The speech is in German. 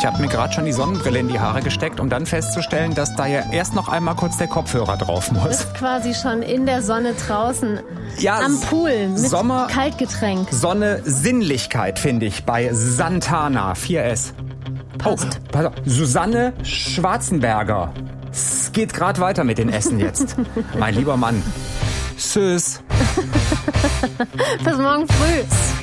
habe mir gerade schon die Sonnenbrille in die Haare gesteckt, um dann festzustellen, dass da ja erst noch einmal kurz der Kopfhörer drauf muss. Du bist quasi schon in der Sonne draußen, ja, am Pool mit Sommer, Kaltgetränk. Sonne, Sinnlichkeit finde ich bei Santana 4S. Passt. Oh, pass auf. Susanne Schwarzenberger. Es geht gerade weiter mit den Essen jetzt. Mein lieber Mann. Tschüss. Bis morgen früh.